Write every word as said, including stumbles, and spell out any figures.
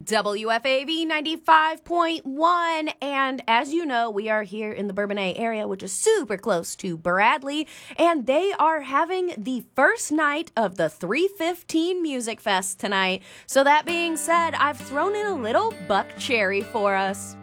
W F A V ninety-five point one. And as you know, we are here in the Bourbonnais area, which is super close to Bradley. And they are having the first night of the three fifteen Music Fest tonight. So that being said, I've thrown in a little Buck Cherry for us.